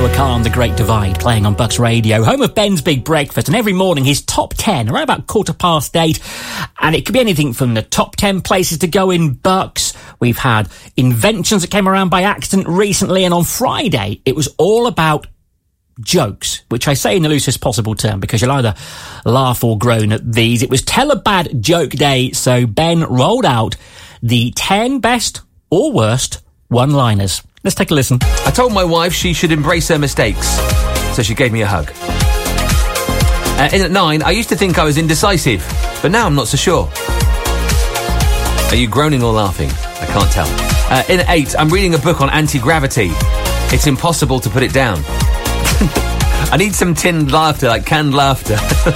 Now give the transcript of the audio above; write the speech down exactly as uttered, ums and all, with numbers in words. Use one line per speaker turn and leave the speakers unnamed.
Noah Khan, The Great Divide, playing on Bucks Radio, home of Ben's Big Breakfast, and every morning his top ten, around about quarter past eight, and it could be anything from the top ten places to go in Bucks. We've had inventions that came around by accident recently, and on Friday it was all about jokes, which I say in the loosest possible term because you'll either laugh or groan at these. It was Tell a Bad Joke Day, so Ben rolled out the ten best or worst one-liners. Let's take a listen.
I told my wife she should embrace her mistakes, so she gave me a hug. Uh, in at nine, I used to think I was indecisive, but now I'm not so sure. Are you groaning or laughing? I can't tell. Uh, in at eight, I'm reading a book on anti-gravity. It's impossible to put it down. I need some tinned laughter, like canned laughter.